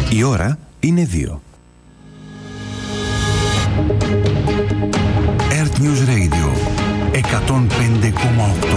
Η ώρα είναι 2. Earth News Radio 105,8.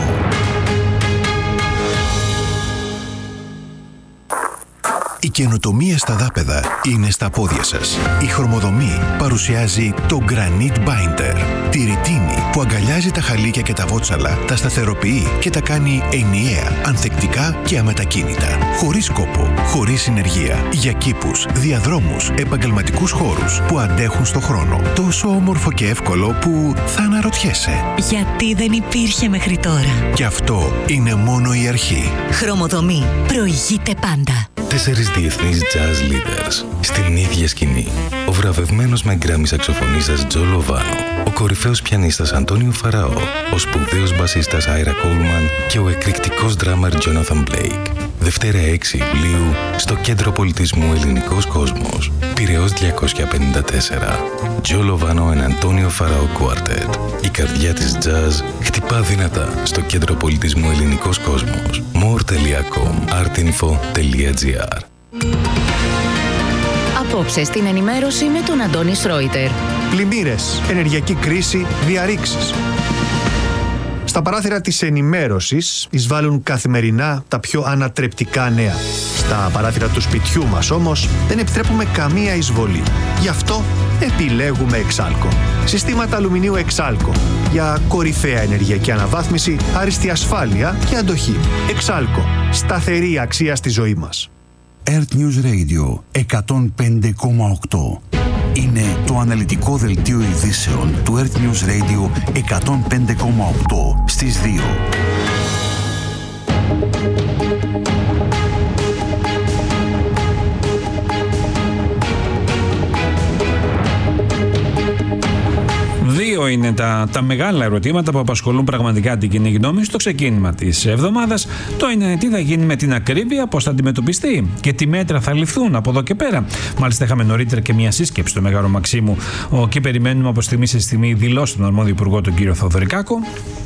Η καινοτομία στα δάπεδα είναι στα πόδια σας. Η Χρωμοδομή παρουσιάζει το Granite Binder. Τη ρητίνη που αγκαλιάζει τα χαλίκια και τα βότσαλα, τα σταθεροποιεί και τα κάνει ενιαία, ανθεκτικά και αμετακίνητα. Χωρίς κόπο, χωρίς συνεργεία. Για κήπους, διαδρόμους, επαγγελματικούς χώρους που αντέχουν στο χρόνο. Τόσο όμορφο και εύκολο που θα αναρωτιέσαι. Γιατί δεν υπήρχε μέχρι τώρα. Και αυτό είναι μόνο η αρχή. Χρωμοδομή. Προηγείται πάντα. 4 διεθνείς jazz leaders στην ίδια σκηνή. Ο βραβευμένος με γκράμι σαξοφωνίστας Τζο Λοβάνο, ο κορυφαίος πιανίστας Αντώνιο Φαραώ, ο σπουδαίος μπασίστας Άιρα Κόλμαν και ο εκρηκτικός ντράμερ Τζόναθαν Μπλέικ. Δευτέρα 6 Ιουλίου στο Κέντρο Πολιτισμού Ελληνικός Κόσμος, Πειραιώς 254. Τζο Λοβάνο and Αντώνιο Φαραώ Quartet. Η καρδιά της jazz χτυπά δυνατά στο Κέντρο Πολιτισμού Ελληνικός Κόσμος. more.com artinfo.gr. Απόψε στην ενημέρωση με τον Αντώνη Σρόιτερ. Πλημμύρες, ενεργειακή κρίση, διαρρήξεις. Στα παράθυρα της ενημέρωσης εισβάλλουν καθημερινά τα πιο ανατρεπτικά νέα. Στα παράθυρα του σπιτιού μας όμως δεν επιτρέπουμε καμία εισβολή. Γι' αυτό επιλέγουμε Εξάλκο. Συστήματα αλουμινίου Εξάλκο για κορυφαία ενεργειακή αναβάθμιση, άριστη ασφάλεια και αντοχή. Εξάλκο. Σταθερή αξία στη ζωή μας. Earth News Radio 105,8. Είναι το αναλυτικό δελτίο ειδήσεων του Earth News Radio 105,8 στις 2. Δύο είναι τα μεγάλα ερωτήματα που απασχολούν πραγματικά την κοινή γνώμη στο ξεκίνημα της εβδομάδας. Το είναι τι θα γίνει με την ακρίβεια, πώς θα αντιμετωπιστεί και τι μέτρα θα ληφθούν από εδώ και πέρα. Μάλιστα, είχαμε νωρίτερα και μια σύσκεψη στο Μέγαρο Μαξίμου. Εκεί περιμένουμε από στιγμή σε στιγμή δηλώσει τον αρμόδιο υπουργό, τον κύριο Θοδωρικάκο.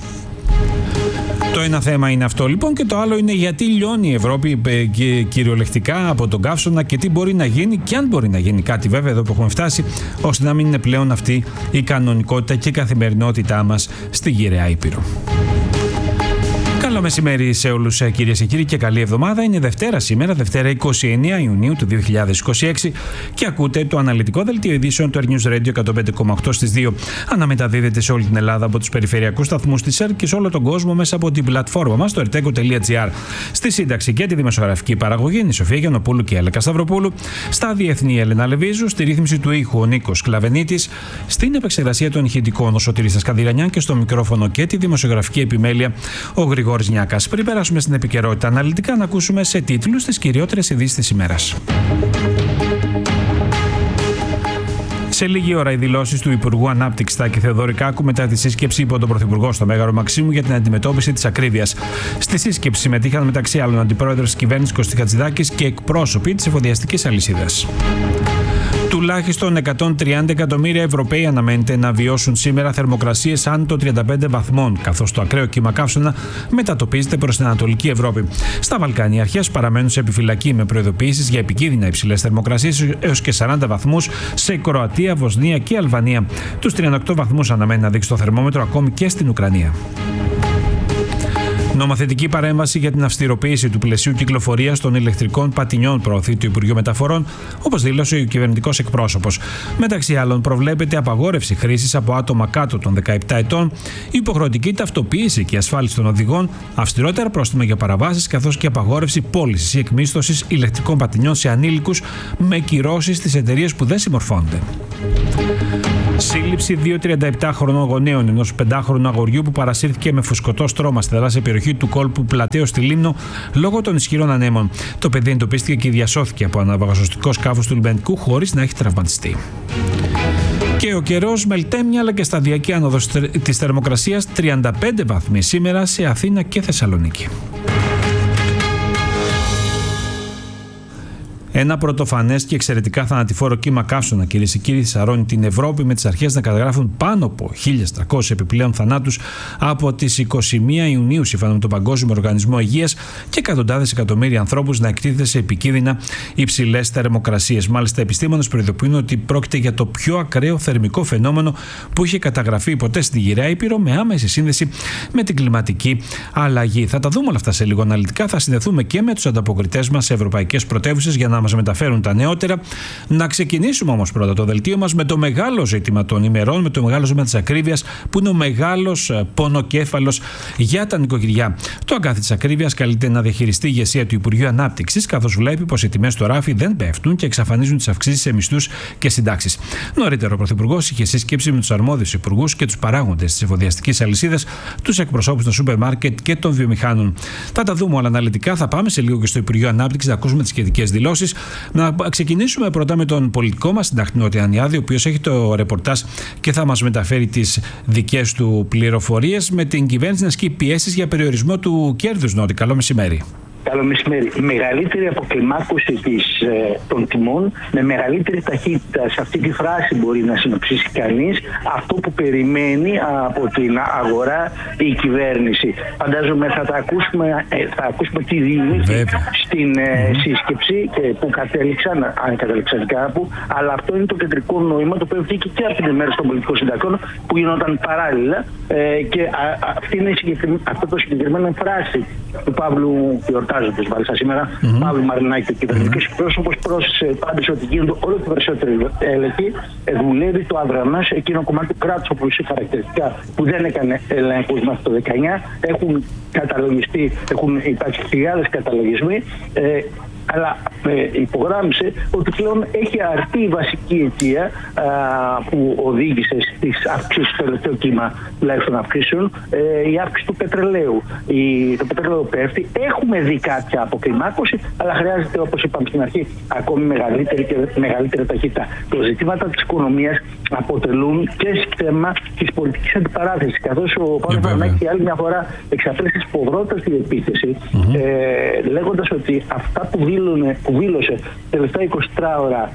Το ένα θέμα είναι αυτό λοιπόν, και το άλλο είναι γιατί λιώνει η Ευρώπη κυριολεκτικά από τον καύσωνα και τι μπορεί να γίνει, και αν μπορεί να γίνει κάτι βέβαια εδώ που έχουμε φτάσει, ώστε να μην είναι πλέον αυτή η κανονικότητα και η καθημερινότητά μας στη γυραιά Ήπειρο. Καλό μεσημέρι σε όλους, κυρίες και κύριοι, και καλή εβδομάδα. Είναι Δευτέρα σήμερα, Δευτέρα 29 Ιουνίου του 2026, και ακούτε το αναλυτικό δελτίο ειδήσεων του Earth News Radio 105,8 στις 2. Αναμεταδίδεται σε όλη την Ελλάδα από τους περιφερειακούς σταθμούς της ΕΡΤ και σε όλο τον κόσμο μέσα από την πλατφόρμα μας, το erteco.gr. Στη σύνταξη και τη δημοσιογραφική παραγωγή είναι η Σοφία Γιαννοπούλου και η Έλεκα Σταυροπούλου. Στα διεθνή Έλενα Λεβίζου, στη ρύθμιση του ήχου ο Νίκος Κλαβενίτης, στην επεξεργασία των ηχητικών ο Σωτήρης Καδηρανιάν και στο μικρόφωνο και τη δημοσιογραφική επιμέλεια ο Γρηγόρης Νιάκας. Πριν περάσουμε στην επικαιρότητα αναλυτικά, να ακούσουμε σε τίτλους τις κυριότερες ειδήσεις της ημέρας. Σε λίγη ώρα οι δηλώσεις του Υπουργού Ανάπτυξης Τάκη Θεοδωρικάκου μετά τη σύσκεψη υπό τον Πρωθυπουργό στο Μέγαρο Μαξίμου για την αντιμετώπιση της ακρίβειας. Στη σύσκεψη συμμετείχαν μεταξύ άλλων αντιπρόεδρος της κυβέρνησης Κωστή Χατζηδάκης και εκπρόσωποι της εφοδιαστικής αλυσίδας. Τουλάχιστον 130 εκατομμύρια Ευρωπαίοι αναμένεται να βιώσουν σήμερα θερμοκρασίες άνω των 35 βαθμών, καθώς το ακραίο κύμα καύσωνα μετατοπίζεται προς την Ανατολική Ευρώπη. Στα Βαλκάνια, οι αρχές παραμένουν σε επιφυλακή με προειδοποιήσεις για επικίνδυνα υψηλές θερμοκρασίες έως και 40 βαθμούς σε Κροατία, Βοσνία και Αλβανία. Τους 38 βαθμούς αναμένει να δείξει το θερμόμετρο ακόμη και στην Ουκρανία. Νομοθετική παρέμβαση για την αυστηροποίηση του πλαισίου κυκλοφορίας των ηλεκτρικών πατινιών προωθεί το Υπουργείο Μεταφορών, όπως δήλωσε ο κυβερνητικός εκπρόσωπος. Μεταξύ άλλων, προβλέπεται απαγόρευση χρήσης από άτομα κάτω των 17 ετών, υποχρεωτική ταυτοποίηση και ασφάλιση των οδηγών, αυστηρότερα πρόστιμα για παραβάσεις, καθώς και απαγόρευση πώλησης ή εκμίσθωσης ηλεκτρικών πατινιών σε ανήλικους με κυρώσεις στις εταιρείες που δεν συμμορφώνονται. Σύλληψη 2 37χρονων γονέων ενός 5χρονου αγοριού που παρασύρθηκε με φουσκωτό στρώμα στη θαλάσσια περιοχή του κόλπου Πλατέο στη Λίμνο λόγω των ισχυρών ανέμων. Το παιδί εντοπίστηκε και διασώθηκε από αναβαγασωστικό σκάφος του λιμενικού χωρίς να έχει τραυματιστεί. Και ο καιρός, μελτέμια αλλά και σταδιακή άνοδος της θερμοκρασίας, 35 βαθμοί σήμερα σε Αθήνα και Θεσσαλονίκη. Ένα πρωτοφανές και εξαιρετικά θανατηφόρο κύμα καύσωνα, κυρίες και κύριοι, θυσαρρώνει την Ευρώπη, με τις αρχές να καταγράφουν πάνω από 1.300 επιπλέον θανάτους από τις 21 Ιουνίου, σύμφωνα με τον Παγκόσμιο Οργανισμό Υγείας, και εκατοντάδες εκατομμύρια ανθρώπους να εκτίθεται σε επικίνδυνα υψηλές θερμοκρασίες. Μάλιστα, επιστήμονες προειδοποιούν ότι πρόκειται για το πιο ακραίο θερμικό φαινόμενο που είχε καταγραφεί ποτέ στη Γυραιά Ήπειρο, με άμεση σύνδεση με την κλιματική αλλαγή. Θα τα δούμε όλα αυτά σε λίγο αναλυτικά. Θα συνδεθούμε και με τους ανταποκριτές μας σε ευρωπαϊκές πρωτεύουσες για να μας μεταφέρουν τα νεότερα. Να ξεκινήσουμε όμως πρώτα το δελτίο μας με το μεγάλο ζήτημα των ημερών, με το μεγάλο ζήτημα της ακρίβειας, που είναι ο μεγάλος πονοκέφαλος για τα νοικοκυριά. Το αγκάθι της ακρίβειας καλείται να διαχειριστεί η ηγεσία του Υπουργείου Ανάπτυξης, καθώς βλέπει πως οι τιμές στο ράφι δεν πέφτουν και εξαφανίζουν τις αυξήσεις σε μισθούς και συντάξεις. Νωρίτερα, ο Πρωθυπουργός είχε σύσκεψη με τους αρμόδιους υπουργούς και τους παράγοντες της εφοδιαστικής αλυσίδας, τους εκπροσώπους των σούπερ μάρκετ και των βιομηχάνων. Θα τα δούμε όλα αναλυτικά. Θα πάμε σε λίγο και στο Υπουργείο Ανάπτυξης να ακούσουμε τις σχετικές δηλώσεις. Να ξεκινήσουμε πρώτα με τον πολιτικό μας συντακτή Νότι Ανιάδη, ο οποίος έχει το ρεπορτάζ και θα μας μεταφέρει τις δικές του πληροφορίες, με την κυβέρνηση να ασκεί πιέσεις για περιορισμό του κέρδους. Νότι, καλό μεσημέρι. Καλό μεσημέρι. Μεγαλύτερη αποκλιμάκωση των τιμών με μεγαλύτερη ταχύτητα. Σε αυτή τη φράση μπορεί να συνοψίσει κανείς αυτό που περιμένει από την αγορά η κυβέρνηση. Φαντάζομαι θα ακούσουμε τι διηγήθηκε στην σύσκεψη που κατέληξαν, αν κατέληξαν κάπου, αλλά αυτό είναι το κεντρικό νόημα, το οποίο βγήκε και από την ημέρα των πολιτικών συντακτών που γινόταν παράλληλα, και αυτό το συγκεκριμένο φράση του Παύλου μάλιστα σήμερα, Παύλου Μαρινάκη, ο κυβερνητικός εκπρόσωπος, πρόσθεσε πάντως ότι γίνονται όλο και περισσότεροι έλεγχοι. Δουλεύει το αδρανάς, εκείνο κομμάτι του κράτους, όπως είχε χαρακτηριστικά, που δεν έκανε ελέγχους μέχρι το 19. Έχουν καταλογιστεί, έχουν υπάρξει χιλιάδες καταλογισμοί. Αλλά υπογράμμισε ότι πλέον έχει αρθεί η βασική αιτία που οδήγησε στις αυξήσεις, στο τελευταίο κύμα τουλάχιστον αυξήσεων, η αύξηση του πετρελαίου. Το πετρέλαιο πέφτει. Έχουμε δει κάποια αποκλιμάκωση, αλλά χρειάζεται, όπως είπαμε στην αρχή, ακόμη μεγαλύτερη ταχύτητα. Τα ζητήματα της οικονομίας αποτελούν και θέμα της πολιτικής αντιπαράθεσης. Καθώς ο Παύλος Μαρινάκης άλλη μια φορά εξαπέλυσε σποδρότατη επίθεση, λέγοντας ότι αυτά που δήλωσε τα τελευταία 24 ώρα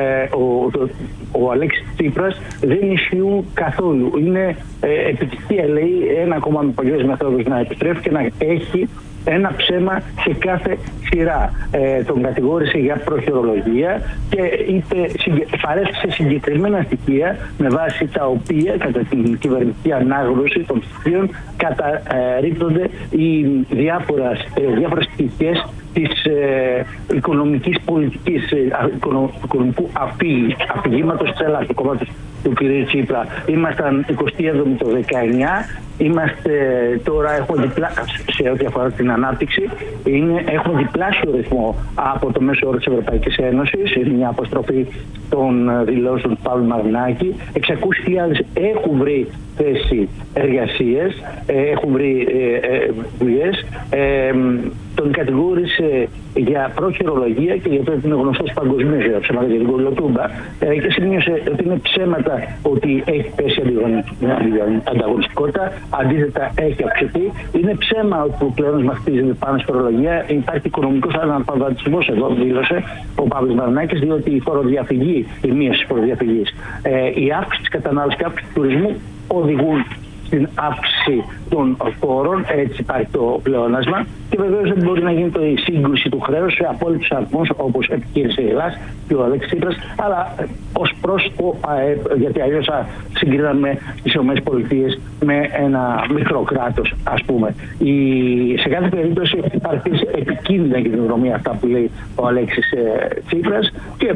ο Αλέξης Τσίπρας δεν ισχύουν καθόλου. Είναι επιτυχία, λέει, ένα κόμμα με παλιές μεθόδους να επιστρέφει και να έχει ένα ψέμα σε κάθε σειρά. Τον κατηγόρησε για προχειρολογία και παρέστησε συγκεκριμένα στοιχεία με βάση τα οποία κατά την κυβερνητική ανάγνωση των στοιχείων καταρρίπτονται οι διάφορες πτυχές της οικονομικής πολιτικής, οικονομικού αφηγήματος της Ελλάδας, του κομμάτου του κ. Τσίπρα. Ήμασταν 27η το 19, είμαστε τώρα, σε ό,τι αφορά την ανάπτυξη, έχουμε διπλάσιο ρυθμό από το μέσο όρο της Ευρωπαϊκής Ένωσης. Είναι μια αποστροφή των δηλώσεων του Παύλου Μαρινάκη. 600.000 έχουν βρει θέση εργασίες, έχουν βρει δουλειές. Τον κατηγόρησε για προχειρολογία και για το ότι είναι γνωστός παγκοσμίως για ψέματα, για την κολοτούμπα, και σημείωσε ότι είναι ψέματα ότι έχει πέσει ανταγωνιστικότητα, αντίθετα έχει αυξηθεί. Είναι ψέμα ότι ο πλεόνασμα χτίζεται πάνω στη φορολογία. Υπάρχει οικονομικός αναλφαβητισμός εδώ, δήλωσε ο Παύλος Μαρινάκης, διότι η φοροδιαφυγή, η μείωση της φοροδιαφυγής, η αύξηση της κατανάλωσης και αύξηση του τουρισμού οδηγούν στην αύξηση των φόρων, έτσι υπάρχει το πλεόνασμα, και βεβαίως δεν μπορεί να γίνει η σύγκρουση του χρέους σε απόλυτους αριθμούς, όπως επιχείρησε η Ελλάδα και ο Αλέξης Τσίπρας, αλλά ως προς το ΑΕΠ, γιατί αλλιώς θα συγκρίναμε τις ΗΠΑ με ένα μικρό κράτος, ας πούμε. Σε κάθε περίπτωση υπάρχει επικίνδυνα για την οικονομία αυτά που λέει ο Αλέξης Τσίπρας, και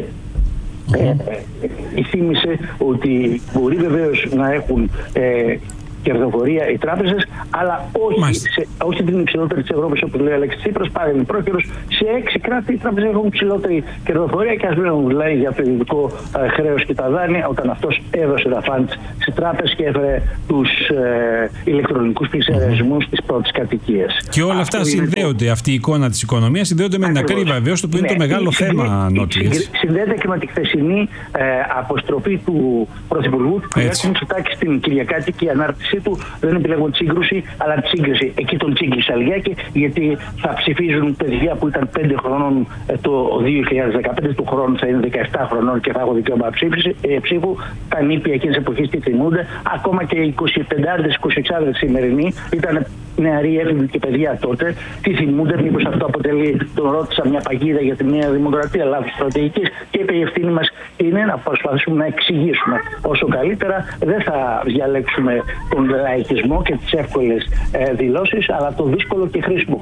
θύμισε ότι μπορεί βεβαίως να έχουν κερδοφορία οι τράπεζες, αλλά όχι την υψηλότερη της Ευρώπης, όπως λέει ο Αλέξης Τσίπρας. Πάλι είναι πρόχειρος. Σε 6 κράτη οι τράπεζες έχουν υψηλότερη κερδοφορία, και ας μην μιλάει για το ειδικό χρέος και τα δάνεια, όταν αυτός έδωσε τα φαντς στις τράπεζες και έφερε τους ηλεκτρονικούς πληστηριασμούς της πρώτης κατοικίας. Και όλα αυτά συνδέονται, αυτή η εικόνα της οικονομίας συνδέονται με την ακρίβεια, βεβαίως, το οποίο είναι το μεγάλο θέμα, Νότι. Συνδέεται και με τη χθεσινή αποστροφή του Πρωθυπουργού του κ. Μητσοτάκη στην Κυριακάτικη ανάρτηση μεταξύ του, δεν επιλέγω τη σύγκρουση, αλλά τη σύγκριση. Εκεί τον τσίγκλισα λιγάκι, γιατί θα ψηφίζουν παιδιά που ήταν 5 χρονών το 2015, του χρόνου θα είναι 17 χρονών και θα έχω δικαίωμα ψήφου. Τα νήπια εκείνης εποχής τι θυμούνται. Ακόμα και οι 25-26 σημερινοί ήταν νεαροί έφηβοι και παιδιά τότε. Τι θυμούνται, μήπως αυτό αποτελεί, τον ρώτησα, μια παγίδα για τη Νέα Δημοκρατία, λάθος στρατηγικής, και είπε η ευθύνη μας είναι να προσπαθήσουμε να εξηγήσουμε όσο καλύτερα. Δεν θα διαλέξουμε τον λαϊκισμό και τις εύκολες δηλώσεις, αλλά το δύσκολο και χρήσιμο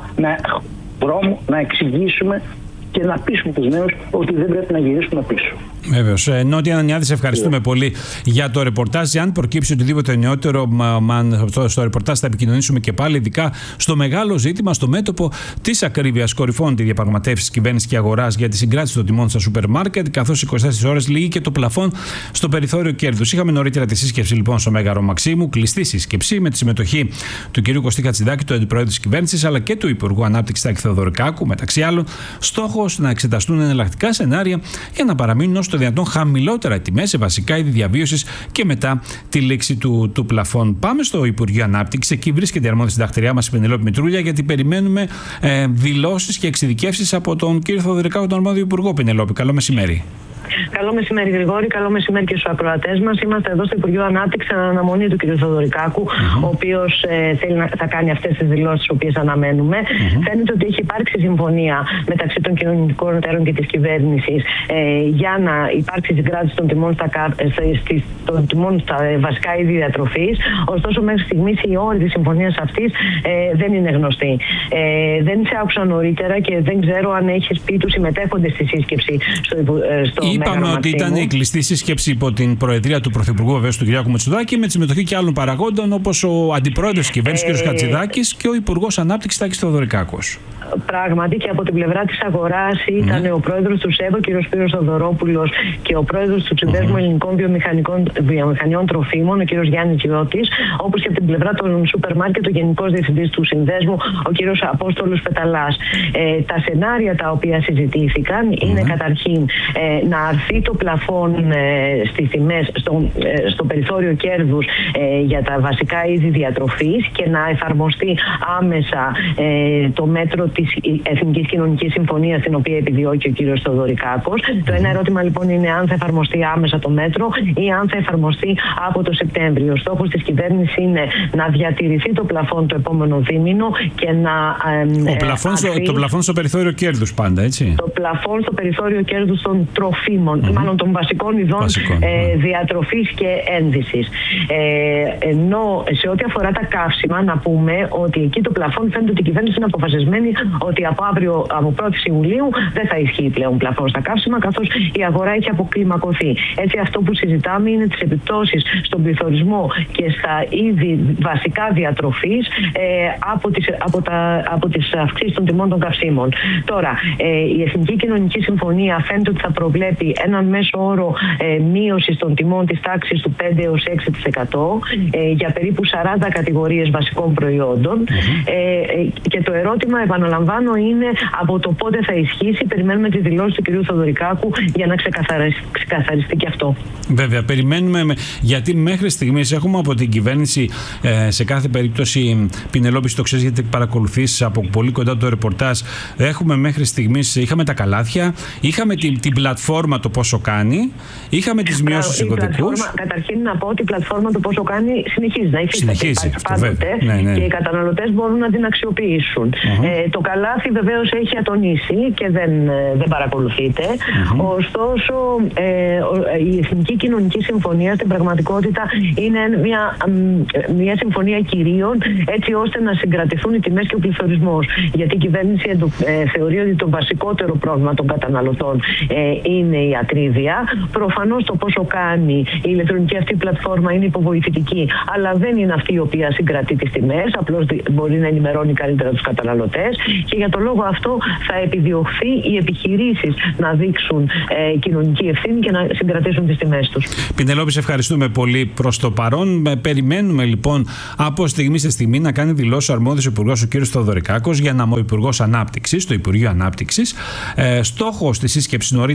δρόμο να εξηγήσουμε και να πείσουμε τους νέους ότι δεν πρέπει να γυρίσουμε πίσω. Βέβαιος. Νότια Ανανιάδη, σε ευχαριστούμε πολύ για το ρεπορτάζ. Αν προκύψει οτιδήποτε νεότερο στο ρεπορτάζ, θα επικοινωνήσουμε και πάλι, ειδικά στο μεγάλο ζήτημα, στο μέτωπο της ακρίβειας. Κορυφώνει τη διαπραγματεύση κυβέρνησης και αγοράς για τη συγκράτηση των τιμών στα σούπερ μάρκετ, καθώς 24 ώρες λύγει και το πλαφόν στο περιθώριο κέρδους. Είχαμε νωρίτερα τη σύσκεψη λοιπόν στο Μέγαρο Μαξίμου, κλειστή σύσκεψη με τη συμμετοχή του κ. Κωστή Χατζηδάκη, του Αντιπροέδρου της Κυβέρνησης, αλλά και του Υπουργού Ανάπτυξης Τάκη Θεοδωρικάκου, μεταξύ άλλων. Στόχος να εξεταστούν εναλλακτικά σενάρια για να παραμείνουν όσο το δυνατόν χαμηλότερα τιμές σε βασικά είδη διαβίωσης και μετά τη λήξη του πλαφών. Πάμε στο Υπουργείο Ανάπτυξης. Εκεί βρίσκεται η αρμόδια συντακτηριά μας, η Πενελόπη Μητρούλια, γιατί περιμένουμε δηλώσεις και εξειδικεύσεις από τον κύριο Θεοδωρικάκο, τον αρμόδιο Υπουργό. Πενελόπη, καλό μεσημέρι. Καλό μεσημέρι, Γρηγόρη. Καλό μεσημέρι και στους ακροατές μας. Είμαστε εδώ στο Υπουργείο Ανάπτυξης εν αναμονή του κ. Θεοδωρικάκου, ο οποίος θα κάνει αυτές τις δηλώσεις, τις οποίες αναμένουμε. Φαίνεται ότι έχει υπάρξει συμφωνία μεταξύ των κοινωνικών εταίρων και της κυβέρνησης για να υπάρξει συγκράτηση των τιμών στα βασικά είδη διατροφής. Ωστόσο, μέχρι στιγμής οι όροι της συμφωνίας αυτής δεν είναι γνωστοί. Δεν σε άκουσα νωρίτερα και δεν ξέρω αν έχεις πει τους συμμετέχοντες στη σύσκεψη στο Είπαμε ότι ήταν η κλειστή σύσκεψη υπό την προεδρία του Πρωθυπουργού, βεβαίως, του Κυριάκου Μητσοτάκη, με τη συμμετοχή και άλλων παραγόντων, όπως ο Αντιπρόεδρος της Κυβέρνησης, κ. Χατζηδάκης, και ο Υπουργός Ανάπτυξης Τάκης Θεοδωρικάκος. Πράγματι, και από την πλευρά της αγοράς ήταν ο πρόεδρος του ΣΕΒΟ, κ. Σπύρος Θοδωρόπουλος, και ο πρόεδρος του Συνδέσμου Ελληνικών Βιομηχανιών Τροφίμων, ο κ. Γιάννης Γιώτης, όπως και από την πλευρά των σούπερ μάρκετ, ο Γενικός Διευθυντής του Συνδέσμου, ο κ. Απόστολος Πεταλάς. Τα σενάρια τα οποία συζητήθηκαν είναι καταρχήν να αρθεί το πλαφόν στις τιμές, στο περιθώριο κέρδους για τα βασικά είδη διατροφής και να εφαρμοστεί άμεσα το μέτρο της Εθνικής Κοινωνικής Συμφωνίας, την οποία επιδιώκει ο κ. Θεοδωρικάκος. Το ένα ερώτημα λοιπόν είναι αν θα εφαρμοστεί άμεσα το μέτρο ή αν θα εφαρμοστεί από το Σεπτέμβριο. Ο στόχος της κυβέρνησης είναι να διατηρηθεί το πλαφόν το επόμενο δίμηνο και να. Το πλαφόν στο περιθώριο κέρδους πάντα, έτσι. Το πλαφόν στο περιθώριο κέρδους των τροφίμων, μάλλον των βασικών ειδών διατροφής και ένδυσης. Ενώ σε ό,τι αφορά τα καύσιμα, να πούμε ότι εκεί το πλαφόν φαίνεται ότι η κυβέρνηση είναι αποφασισμένη ότι από 1η Ιουλίου δεν θα ισχύει πλέον πλαφόν στα καύσιμα, καθώς η αγορά έχει αποκλιμακωθεί. Έτσι, αυτό που συζητάμε είναι τις επιπτώσεις στον πληθωρισμό και στα είδη βασικά διατροφής από τις αυξήσεις των τιμών των καυσίμων. Τώρα, η Εθνική Κοινωνική Συμφωνία φαίνεται ότι θα προβλέπει έναν μέσο όρο μείωση των τιμών της τάξης του 5 έως 6% για περίπου 40 κατηγορίες βασικών προϊόντων. Και το ερώτημα, επαναλαμβάνω, είναι από το πότε θα ισχύσει. Περιμένουμε τη δηλώση του κ. Θεοδωρικάκου για να ξεκαθαριστεί και αυτό. Βέβαια, περιμένουμε, γιατί μέχρι στιγμής έχουμε από την κυβέρνηση σε κάθε περίπτωση, Πινελόπη, το ξέρεις γιατί παρακολουθείς από πολύ κοντά το ρεπορτάζ, έχουμε μέχρι στιγμής, είχαμε τα καλάθια, είχαμε την πλατφόρμα το πόσο κάνει, είχαμε τις μειώσεις στους οικοδικούς. Καταρχήν να πω ότι η πλατφόρμα το πόσο κάνει συνεχίζει να υφίσταται πάντοτε και οι καταναλωτές μπορούν να την αξιοποιήσουν. Το καλάθι βεβαίως έχει ατονίσει και δεν παρακολουθείται. Ωστόσο, η Εθνική Κοινωνική Συμφωνία στην πραγματικότητα είναι μια συμφωνία κυρίων, έτσι ώστε να συγκρατηθούν οι τιμές και ο πληθωρισμός. Γιατί η κυβέρνηση θεωρεί ότι το βασικότερο πρόβλημα των καταναλωτών είναι η ακρίβεια. Προφανώς το πόσο κάνει η ηλεκτρονική αυτή πλατφόρμα είναι υποβοηθητική, αλλά δεν είναι αυτή η οποία συγκρατεί τις τιμές, απλώς μπορεί να ενημερώνει καλύτερα τους καταναλωτές, και για τον λόγο αυτό θα επιδιωχθεί οι επιχειρήσεις να δείξουν κοινωνική ευθύνη και να συγκρατήσουν τις τιμές τους. Πινελόπη, σε ευχαριστούμε πολύ προς το παρόν. Περιμένουμε λοιπόν από στιγμή σε στιγμή να κάνει δηλώσεις ο αρμόδιος υπουργός, ο κ. Θεοδωρικάκος, για να ο Υπουργός Ανάπτυξης, το Υπουργείο Ανάπτυξης. Στόχος της σύσκεψης νωρίτερα ήταν να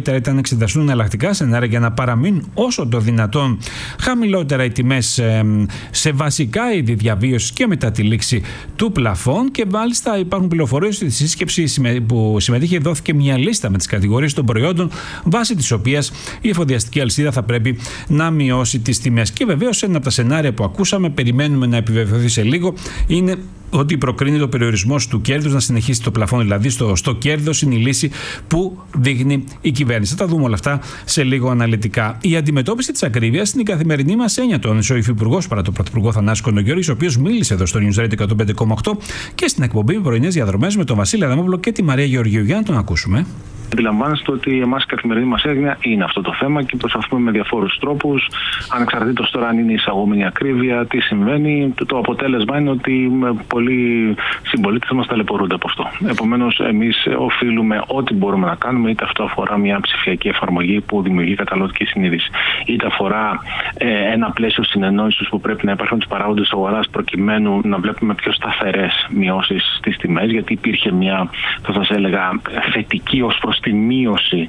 εξεταστούν εναλλακτικά σενάρια για να παραμείνουν όσο το δυνατόν χαμηλότερα οι τιμές σε βασικά είδη διαβίωσης και μετά τη λήξη του πλαφόν. Και μάλιστα υπάρχουν πληροφορίες ότι στη σύσκεψη που συμμετείχε δόθηκε μια λίστα με τις κατηγορίες των προϊόντων βάσει της οποίας η εφοδιαστική αλυσίδα θα πρέπει να μειώσει τις τιμές. Και βεβαίως ένα από τα σενάρια που ακούσαμε, περιμένουμε να επιβεβαιωθεί σε λίγο, είναι ότι προκρίνεται ο περιορισμός του κέρδους, να συνεχίσει το πλαφόν, δηλαδή στο κέρδος είναι η λύση που δείχνει η κυβέρνηση. Θα τα δούμε όλα αυτά σε λίγο αναλυτικά. Η αντιμετώπιση της ακρίβειας είναι η καθημερινή μας έννοια, τόνισε ο Υφυπουργός παρά τον Πρωθυπουργό Θανάση Κοντογιώργη, ο οποίος μίλησε εδώ στο News Radio 105,8 και στην εκπομπή Πρωινές Διαδρομές με τον Βασίλη Αδαμόπουλο και τη Μαρία Γεωργίου. Για να τον ακούσουμε. Αντιλαμβάνεστε ότι εμάς η καθημερινή μας έγνοια είναι αυτό το θέμα και προσπαθούμε με διαφόρους τρόπους, ανεξαρτήτως τώρα αν είναι εισαγόμενη ακρίβεια, τι συμβαίνει. Το αποτέλεσμα είναι ότι πολλοί συμπολίτες μας ταλαιπωρούνται από αυτό. Επομένως, εμείς οφείλουμε ό,τι μπορούμε να κάνουμε, είτε αυτό αφορά μια ψηφιακή εφαρμογή που δημιουργεί καταναλωτική συνείδηση, είτε αφορά ένα πλαίσιο συνεννόησης που πρέπει να υπάρχουν τους παράγοντες αγοράς προκειμένου να βλέπουμε πιο σταθερές μειώσεις στις τιμές, γιατί υπήρχε μια, θα σας έλεγα, θετική ως προς τη μείωση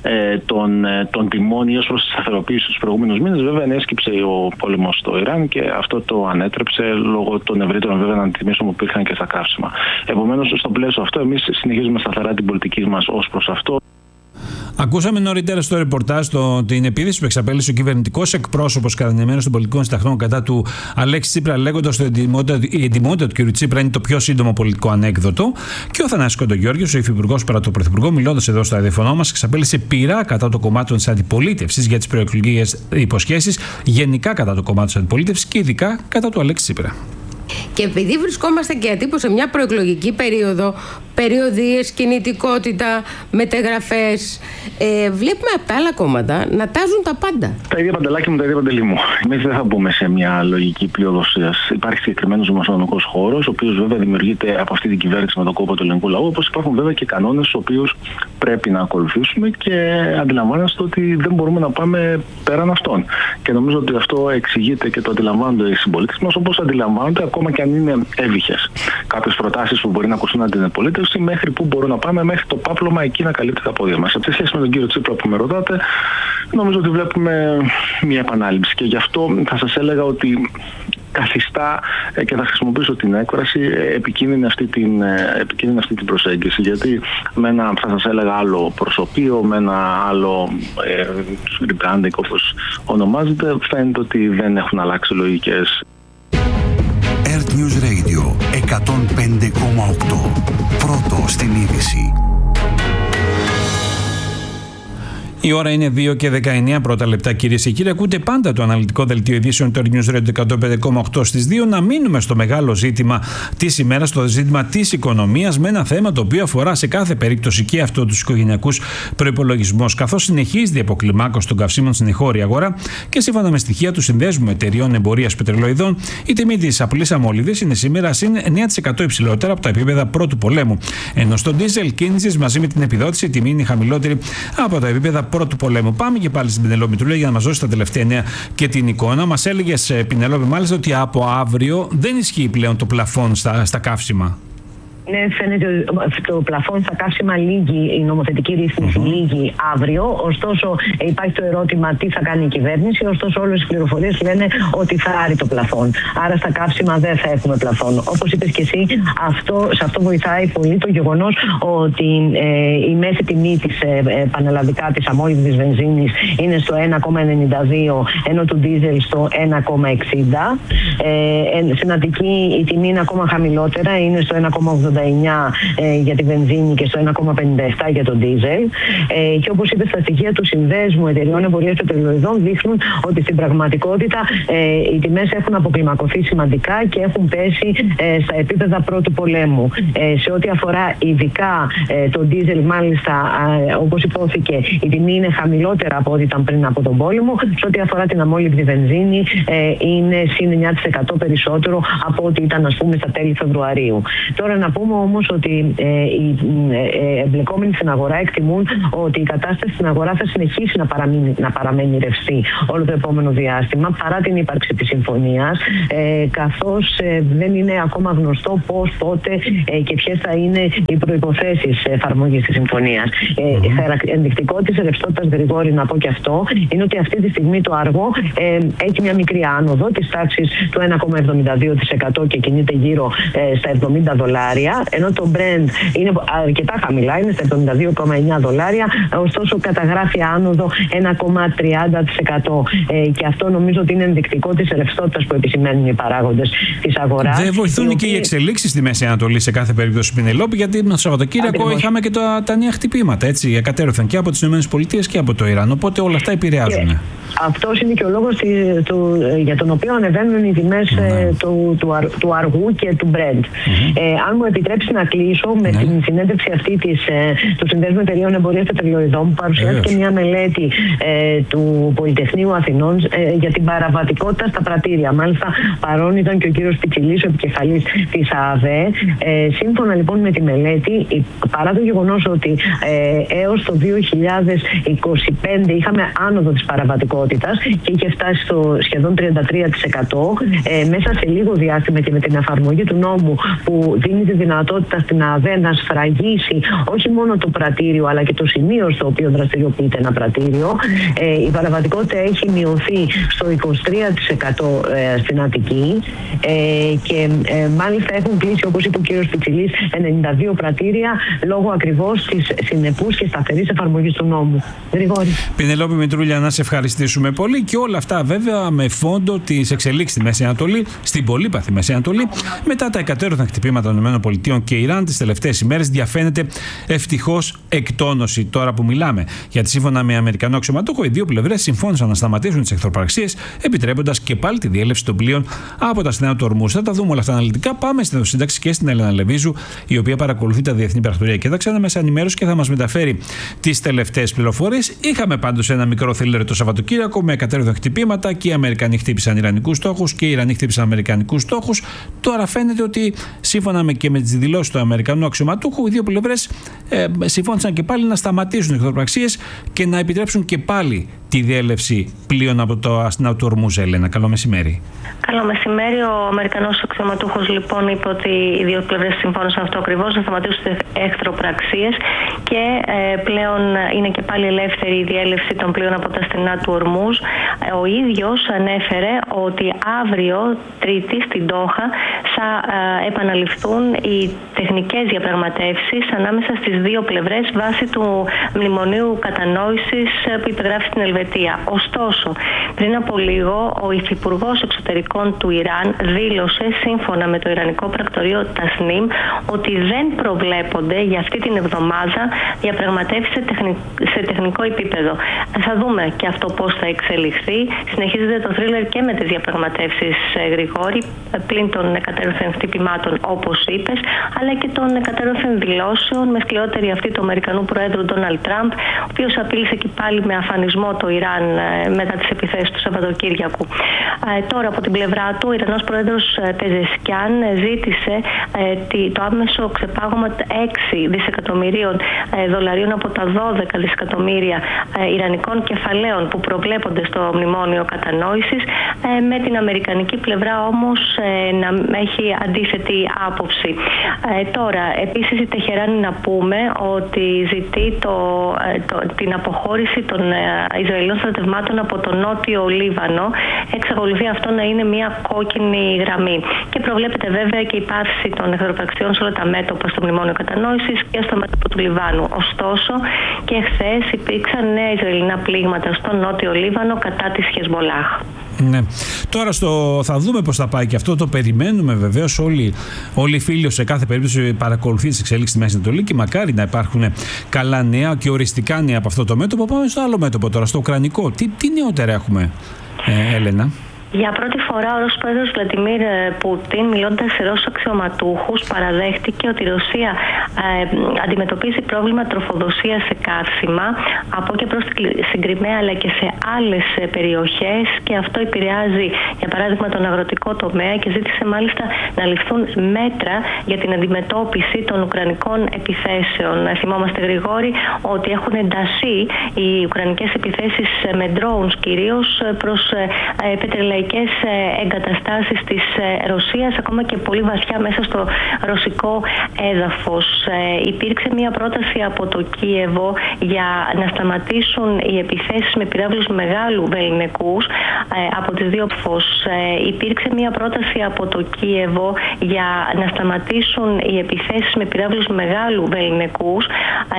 των τιμών ή ως προς τη σταθεροποίηση τους προηγούμενους μήνες. Βέβαια, ενέσκυψε ο πόλεμος στο Ιράν και αυτό το ανέτρεψε λόγω των ευρύτερων βέβαια αντιτιμήσεων που υπήρχαν και στα καύσιμα. Επομένως, στο πλαίσιο αυτό, εμείς συνεχίζουμε σταθερά την πολιτική μας ως προς αυτό. Ακούσαμε νωρίτερα στο ρεπορτάζ την επίθεση που εξαπέλυσε ο κυβερνητικός εκπρόσωπος κατά την ημέρα των πολιτικών συνταγνών κατά του Αλέξη Τσίπρα, λέγοντας ότι η εντιμότητα του κ. Τσίπρα είναι το πιο σύντομο πολιτικό ανέκδοτο. Και ο Θανάσης Κοντογιώργης, ο Υφυπουργός παρά τον Πρωθυπουργό, μιλώντας εδώ στο ραδιοφωνό μας, εξαπέλυσε πειρά κατά το κομμάτι της αντιπολίτευσης για τις προεκλογικές υποσχέσεις, γενικά κατά το κομμάτι της αντιπολίτευσης και ειδικά κατά του Αλέξη Τσίπρα. Και επειδή βρισκόμαστε και ατύπως σε μια προεκλογική περίοδο, περιοδίες, κινητικότητα, μετεγραφές, βλέπουμε από τα άλλα κόμματα να τάζουν τα πάντα. Τα ίδια παντελάκια μου, τα ίδια παντελή μου. Εμείς δεν θα μπούμε σε μια λογική πλειοδοσίας. Υπάρχει συγκεκριμένος δημοσιονομικός χώρος, ο οποίος βέβαια δημιουργείται από αυτή την κυβέρνηση με τον κόπο του ελληνικού λαού, όπως υπάρχουν βέβαια και κανόνες τους οποίους πρέπει να ακολουθήσουμε και αντιλαμβάνεστε ότι δεν μπορούμε να πάμε πέραν αυτών. Και νομίζω ότι αυτό εξηγείται και το αντιλαμβάνονται οι συμπολίτες μας, όπως αντιλαμβάνονται ακόμα και αν είναι εύβυχες κάποιες προτάσεις που μπορεί να ακούσουν από την αντιπολίτευση, μέχρι πού μπορούμε να πάμε, μέχρι το πάπλωμα εκεί να καλύπτει τα πόδια μας. Σε σχέση με τον κύριο Τσίπρα που με ρωτάτε, νομίζω ότι βλέπουμε μια επανάληψη και γι' αυτό θα σας έλεγα ότι καθιστά και θα χρησιμοποιήσω την έκφραση επικίνδυνη αυτή την προσέγγιση, γιατί με ένα, θα σας έλεγα, άλλο προσωπείο, με ένα άλλο rebranding όπως ονομάζεται, φαίνεται ότι δεν έχουν αλλάξει λογικές. Earth News Radio 105,8. Πρώτο στην είδηση. Η ώρα είναι 2 και 19 πρώτα λεπτά, κυρίες και κύριοι. Ακούτε πάντα το αναλυτικό δελτίο ειδήσεων του News Radio 105,8 στις 2. Να μείνουμε στο μεγάλο ζήτημα της ημέρας, το ζήτημα της οικονομίας, με ένα θέμα το οποίο αφορά σε κάθε περίπτωση και αυτό τους οικογενειακούς προϋπολογισμούς. Καθώς συνεχίζεται η αποκλιμάκωση των καυσίμων στην εγχώρια αγορά και σύμφωνα με στοιχεία του Συνδέσμου Εταιριών Εμπορίας Πετρελοειδών, η τιμή της απλής αμμολύδης είναι σήμερα συν 9% υψηλότερα από τα επίπεδα πρώτου πολέμου. Ενώ στο ντίζελ κίνησης μαζί με την επιδότηση η τιμή είναι χαμηλότερη από τα επίπεδα πρώτου πολέμου. Πάμε και πάλι στην Πινελόπη Μητρούλα για να μας δώσει τα τελευταία νέα και την εικόνα. Μας έλεγες, Πινελόπη, μάλιστα ότι από αύριο δεν ισχύει πλέον το πλαφόν στα καύσιμα. Ναι, φαίνεται ότι το πλαφόν στα καύσιμα λύγει, η νομοθετική ρύθμιση λύγει αύριο. Ωστόσο, υπάρχει το ερώτημα τι θα κάνει η κυβέρνηση. Ωστόσο, όλες οι πληροφορίες λένε ότι θα άρει το πλαφόν. Άρα, στα καύσιμα δεν θα έχουμε πλαφόν. Όπως είπες και εσύ, σε αυτό βοηθάει πολύ το γεγονός ότι η μέση τιμή της πανελλαδικά της αμμόλυβδης βενζίνης είναι στο 1,92, ενώ του ντίζελ στο 1,60. Στην Αττική η τιμή είναι ακόμα χαμηλότερα, είναι στο 1,89 για τη βενζίνη και στο 1,57 για το ντίζελ. Και όπως είπε, στα στοιχεία του Συνδέσμου Εταιριών Εμπορίας Πετρελοειδών δείχνουν ότι στην πραγματικότητα οι τιμές έχουν αποκλιμακωθεί σημαντικά και έχουν πέσει στα επίπεδα πρώτου πολέμου. Σε ό,τι αφορά ειδικά το ντίζελ, μάλιστα, όπως υπόθηκε, η τιμή είναι χαμηλότερα από ό,τι ήταν πριν από τον πόλεμο. Σε ό,τι αφορά την αμμόλυβδη βενζίνη, είναι συν 9% περισσότερο από ό,τι ήταν, ας πούμε, στα τέλη Φεβρουαρίου. Τώρα να πούμε πούμε όμως ότι οι εμπλεκόμενοι στην αγορά εκτιμούν ότι η κατάσταση στην αγορά θα συνεχίσει να παραμένει ρευστή όλο το επόμενο διάστημα παρά την ύπαρξη της συμφωνίας, καθώς δεν είναι ακόμα γνωστό πώς, πότε και ποιες θα είναι οι προϋποθέσεις εφαρμογής της συμφωνίας. Ενδεικτικό της ρευστότητας, Γρηγόρη, να πω και αυτό, είναι ότι αυτή τη στιγμή το αργό έχει μια μικρή άνοδο της τάξης του 1,72% και κινείται γύρω στα $70, ενώ το Brent είναι αρκετά χαμηλά, είναι στα $72,9, ωστόσο καταγράφει άνοδο 1,30%. Και αυτό νομίζω ότι είναι ενδεικτικό της ρευστότητας που επισημαίνουν οι παράγοντες της αγοράς. Δεν βοηθούν και οι εξελίξεις στη Μέση Ανατολή σε κάθε περίπτωση, Πινελόπη, γιατί το Σαββατοκύριακο είχαμε και τα νέα χτυπήματα, έτσι, εκατέρωθεν και από τις ΗΠΑ και από το Ιράν. Οπότε όλα αυτά επηρεάζουν. Αυτός είναι και ο λόγος για τον οποίο ανεβαίνουν οι τιμές του αργού και του Brent. Αν μου επιτρέψει να κλείσω με την συνέντευξη αυτή του Συνδέσμου Εταιρείων Εμπορίας Πετρελαιοειδών, που παρουσιάστηκε μια μελέτη του Πολυτεχνείου Αθηνών για την παραβατικότητα στα πρατήρια. Μάλιστα, παρόν ήταν και ο κύριος Πιτσιλής, ο επικεφαλής της ΑΑΒΕ. Σύμφωνα λοιπόν με τη μελέτη, παρά το γεγονός ότι έως το 2025 είχαμε άνοδο της παραβατικότητας και είχε φτάσει στο σχεδόν 33%, μέσα σε λίγο διάστημα και με την εφαρμογή του νόμου που δίνει τη δυνατότητα στην ΑΑΒΕ να σφραγίσει όχι μόνο το πρατήριο αλλά και το σημείο στο οποίο δραστηριοποιείται ένα πρατήριο, η παραβατικότητα έχει μειωθεί στο 23% στην Αττική και μάλιστα έχουν κλείσει, όπως είπε ο κύριος Πιτσιλής, 92 πρατήρια λόγω ακριβώς της συνεπούς και σταθερής εφαρμογής του νόμου. Γρηγόρη. Πινελόπη Μητρούλια, να σε ευχαριστήσουμε πολύ, και όλα αυτά βέβαια με φόντο τις εξελίξεις στη Μέση Ανατολή, στην πολύπαθη Μέση Ανατολή, μετά τα εκατέρωθεν χτυπήματα των ΗΠΑ και Ιράν τις τελευταίες ημέρες. Διαφαίνεται ευτυχώς εκτόνωση τώρα που μιλάμε. Γιατί σύμφωνα με Αμερικανό αξιωματούχο, οι δύο πλευρές συμφώνησαν να σταματήσουν τις εχθροπραξίες, επιτρέποντας και πάλι τη διέλευση των πλοίων από τα στενά του Ορμούζ. Θα τα δούμε όλα αυτά αναλυτικά. Πάμε στην σύνταξη και στην Έλενα Λεβίζου, η οποία παρακολουθεί τα διεθνή πρακτορία και τα μέσα ενημέρωση και θα μας μεταφέρει τις τελευταίες πληροφορίες. Είχαμε πάντως ένα μικρό θρίλερ το Σαββατοκύριακο με εκατέρωθεν χτυπήματα, και οι Αμερικανοί χτύπησαν Ιρανικούς στόχους και οι Ιρανοί χτύπησαν Αμερικανικούς στόχους. Τώρα φαίνεται ότι σύμφωνα και με τις δηλώσεις του Αμερικανού αξιωματούχου, οι δύο πλευρές συμφώνησαν και πάλι να σταματήσουν τις εχθροπραξίες και να επιτρέψουν και πάλι τη διέλευση πλοίων από το αστυνά του Ορμούζ. Έλενα, καλό μεσημέρι. Καλό μεσημέρι. Ο Αμερικανός αξιωματούχος λοιπόν είπε ότι οι δύο πλευρές συμφώνησαν αυτό ακριβώς, να σταματήσουν τις εχθροπραξίες και πλέον είναι και πάλι ελεύθερη η διέλευση των πλοίων από τα αστυνά του Ορμούζ. Ο ίδιος ανέφερε ότι αύριο, Τρίτη, στην Ντόχα, θα επαναληφθούν οι τεχνικές διαπραγματεύσεις ανάμεσα στις δύο πλευρές βάσει του μνημονίου κατανόησης που υπεγράφει στην Ελβετία. Ωστόσο, πριν από λίγο, ο υφυπουργός εξωτερικών του Ιράν δήλωσε, σύμφωνα με το Ιρανικό πρακτορείο Τασνίμ, ότι δεν προβλέπονται για αυτή την εβδομάδα διαπραγματεύσεις σε τεχνικό επίπεδο. Θα δούμε και αυτό πώς θα εξελιχθεί. Συνεχίζεται το θρίλερ και με τις διαπραγματεύσεις, Γρηγόρη, πλην των εκατέρωθεν χτυπημάτων, όπως είπες, αλλά και των εκατέρωθεν δηλώσεων, με σκληρότερη αυτή του Αμερικανού Προέδρου Ντόναλντ Τραμπ, ο οποίος απείλησε και πάλι με αφανισμό το Ιράν μετά τις επιθέσεις του Σαββατοκύριακου. Τώρα, από την πλευρά του, ο Ιρανός Πρόεδρος Πεζεσκιάν ζήτησε το άμεσο ξεπάγωμα 6 δισεκατομμυρίων δολαρίων από τα 12 δισεκατομμύρια ιρανικών κεφαλαίων που προβλέπονται στο μνημόνιο κατανόησης, με την αμερικανική πλευρά όμως να έχει αντίθετη άποψη. Τώρα, επίσης η Τεχεράνη, να πούμε ότι ζητεί την αποχώρηση των Ισραηλινών στρατευμάτων από το νότιο Λίβανο. Εξακολουθεί αυτό να είναι μια κόκκινη γραμμή. Και προβλέπεται βέβαια και η πάυση των εχθροπραξιών σε όλα τα μέτωπα στο μνημόνιο κατανόησης και στο μέτωπο του Λιβάνου. Ωστόσο, και χθες υπήρξαν νέα Ισραηλινά πλήγματα στο νότιο Λίβανο κατά της Χεσμολάχ. Ναι. Τώρα θα δούμε πώς θα πάει και αυτό. Το περιμένουμε βεβαίως. Όλοι οι φίλοι σε κάθε περίπτωση παρακολουθεί τις εξέλιξεις στη Μέση Ανατολή και μακάρι να υπάρχουν καλά νέα και οριστικά νέα από αυτό το μέτωπο. Πάμε στο άλλο μέτωπο τώρα, στο ουκρανικό. Τι νεότερα έχουμε, Έλενα? Για πρώτη φορά ο Ρώσος πρόεδρος Βλαντιμίρ Πούτιν, μιλώντας σε Ρώσους αξιωματούχους, παραδέχτηκε ότι η Ρωσία αντιμετωπίζει πρόβλημα τροφοδοσίας σε καύσιμα από και προς τη συγκριμαία αλλά και σε άλλες περιοχές, και αυτό επηρεάζει για παράδειγμα τον αγροτικό τομέα, και ζήτησε μάλιστα να ληφθούν μέτρα για την αντιμετώπιση των ουκρανικών επιθέσεων. Θυμόμαστε, Γρηγόρη, ότι έχουν ενταθεί οι ουκρανικές επιθέσεις με drones κυρίως προς πετρελαϊκές εγκαταστάσεις της Ρωσίας, ακόμα και πολύ βαθιά μέσα στο ρωσικό έδαφος. Υπήρξε μια πρόταση από το Κίεβο για να σταματήσουν οι επιθέσεις με πυράβλους μεγάλου βεληνικούς από τις δύο φως. Υπήρξε μια πρόταση από το Κίεβο για να σταματήσουν οι επιθέσεις με πυράβλους μεγάλου βεληνικούς